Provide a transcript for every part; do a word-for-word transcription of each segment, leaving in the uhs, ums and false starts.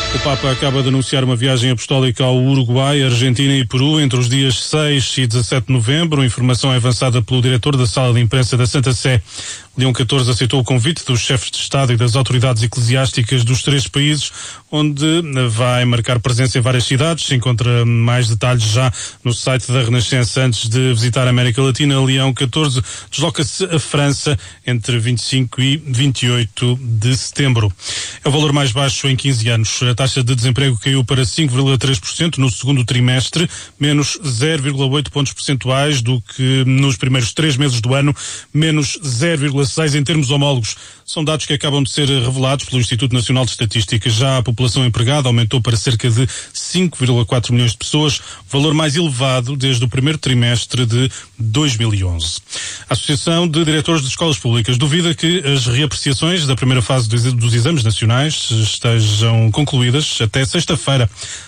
O Papa acaba de anunciar uma viagem apostólica ao Uruguai, Argentina e Peru entre os dias seis e dezassete de novembro. A informação é avançada pelo diretor da Sala de Imprensa da Santa Sé. Leão catorze aceitou o convite dos chefes de Estado e das autoridades eclesiásticas dos três países, onde vai marcar presença em várias cidades. Se encontra mais detalhes já no site da Renascença. Antes de visitar a América Latina, Leão catorze desloca-se à França entre vinte e cinco e vinte e oito de setembro. É o valor mais baixo em quinze anos. A taxa de desemprego caiu para cinco vírgula três por cento no segundo trimestre, menos zero vírgula oito pontos percentuais do que nos primeiros três meses do ano, menos zero vírgula seis em termos homólogos. São dados que acabam de ser revelados pelo Instituto Nacional de Estatística. Já a população empregada aumentou para cerca de cinco vírgula quatro milhões de pessoas, valor mais elevado desde o primeiro trimestre de dois mil e onze. A Associação de Diretores de Escolas Públicas duvida que as reapreciações da primeira fase dos exames nacionais estejam concluídas até sexta-feira.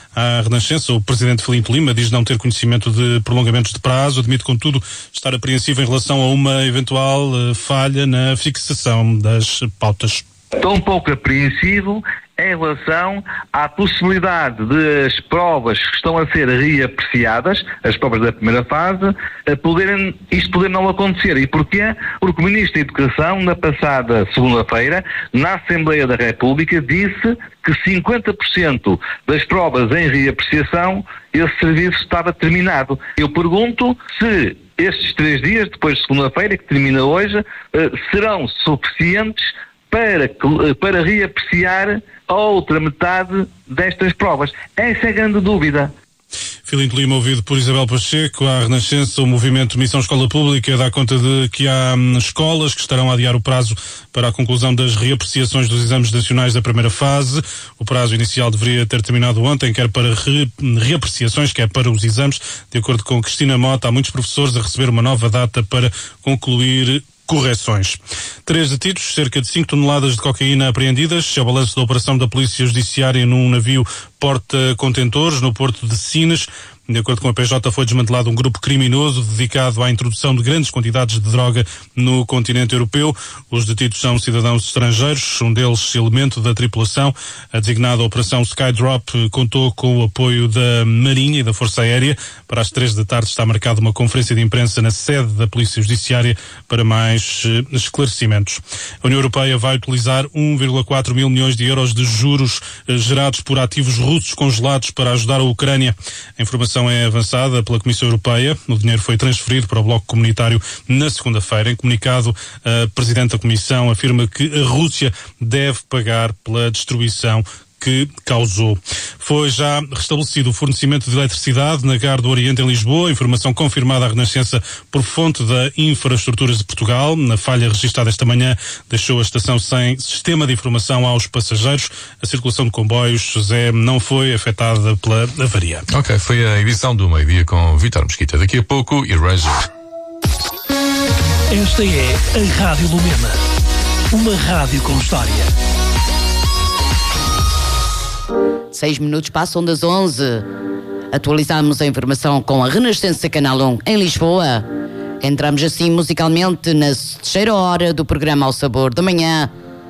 À Renascença, o presidente Filipe Lima diz não ter conhecimento de prolongamentos de prazo, admite, contudo, estar apreensivo em relação a uma eventual uh, falha na fixação das pautas. Estou um pouco apreensivo em relação à possibilidade de as provas que estão a ser reapreciadas, as provas da primeira fase, poderem, isto poder não acontecer. E porquê? Porque o Ministro da Educação, na passada segunda-feira, na Assembleia da República, disse que cinquenta por cento das provas em reapreciação, esse serviço estava terminado. Eu pergunto se estes três dias, depois de segunda-feira, que termina hoje, serão suficientes para, para reapreciar a outra metade destas provas. Essa é a grande dúvida. Filipe Lima, ouvido por Isabel Pacheco. À Renascença, o movimento Missão Escola Pública dá conta de que há hum, escolas que estarão a adiar o prazo para a conclusão das reapreciações dos exames nacionais da primeira fase. O prazo inicial deveria ter terminado ontem, quer para re, reapreciações, quer para os exames. De acordo com Cristina Mota, há muitos professores a receber uma nova data para concluir correções. Três detidos, cerca de cinco toneladas de cocaína apreendidas. É o balanço da operação da Polícia Judiciária num navio porta-contentores no porto de Sines. De acordo com a P J, foi desmantelado um grupo criminoso dedicado à introdução de grandes quantidades de droga no continente europeu. Os detidos são cidadãos estrangeiros, um deles elemento da tripulação. A designada Operação Skydrop contou com o apoio da Marinha e da Força Aérea. Para as três da tarde está marcada uma conferência de imprensa na sede da Polícia Judiciária para mais uh, esclarecimentos. A União Europeia vai utilizar um vírgula quatro mil milhões de euros de juros uh, gerados por ativos russos congelados para ajudar a Ucrânia. A informação é avançada pela Comissão Europeia. O dinheiro foi transferido para o Bloco Comunitário na segunda-feira. Em comunicado, a Presidente da Comissão afirma que a Rússia deve pagar pela destruição que causou. Foi já restabelecido o fornecimento de eletricidade na Gare do Oriente, em Lisboa. Informação confirmada à Renascença por fonte da Infraestruturas de Portugal. Na falha registada esta manhã, deixou a estação sem sistema de informação aos passageiros. A circulação de comboios, José, não foi afetada pela avaria. Ok, foi a edição do meio-dia com Vítor Mesquita. Daqui a pouco, Erasure. Esta é a Rádio Lumena. Uma rádio com história. Seis minutos passam das onze. Atualizamos a informação com a Renascença Canal um em Lisboa. Entramos assim musicalmente na terceira hora do programa Ao Sabor da Manhã.